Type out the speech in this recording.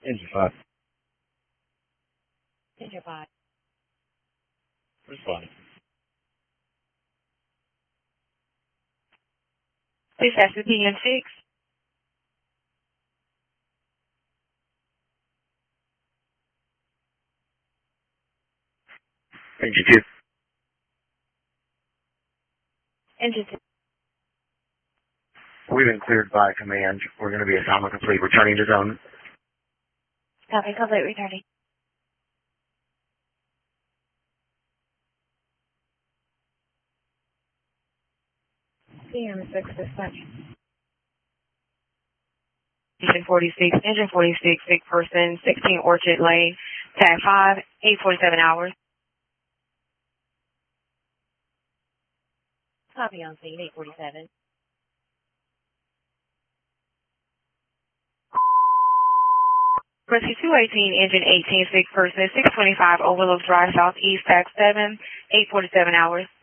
Engine 5. Engine 5. Responding. Dispatch to PN6. Engine 2. Engine 2. We've been cleared by command. We're going to be assignment complete. Returning to zone. Copy, complete, returning. PM6 dispatch. Engine 46, sick person, 16 Orchard Lane, tag 5, 8:47 hours. Copy on scene, 8:47. Rescue 218, engine 18, sick person, 625 Overlook Drive, Southeast, tag 7, 8:47 hours.